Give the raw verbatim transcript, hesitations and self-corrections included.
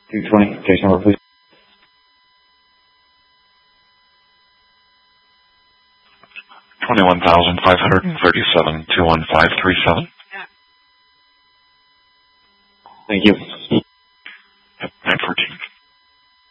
two twenty, case number, please. Twenty-one thousand five hundred and thirty-seven, two one five three seven. Thank you.